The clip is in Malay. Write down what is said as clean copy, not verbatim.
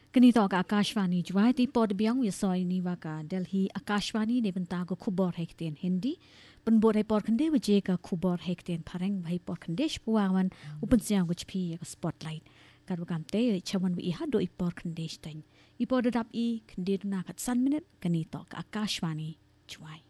Kini to ka Akashvani jwai ti pod biang wi soi ni wa ka Delhi Akashvani ne benta ko khubor hekten Hindi penbor hai por khande wije ka khubor hekten phareng bhai por khandesh puawan upan siang wich pi ka spotlight karu kamte chawan wi ha do ipor khandesh tan ipor dap I khande na kat san minute kini to ka Akashvani jwai